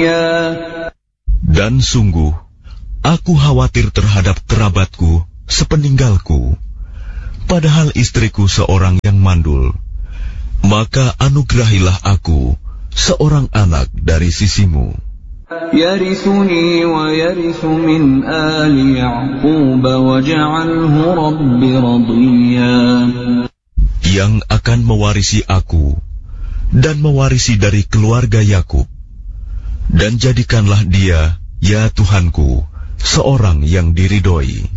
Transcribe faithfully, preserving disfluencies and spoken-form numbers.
رضيا. Dan sungguh, aku khawatir terhadap kerabatku sepeninggalku, padahal istriku seorang yang mandul. Maka anugerahilah aku seorang anak dari sisimu, يرثني ويرث من آل يعقوب واجعله رب رضيا. yang akan mewarisi aku dan mewarisi dari keluarga Yakub, dan jadikanlah dia, ya Tuhanku, seorang yang diridhoi.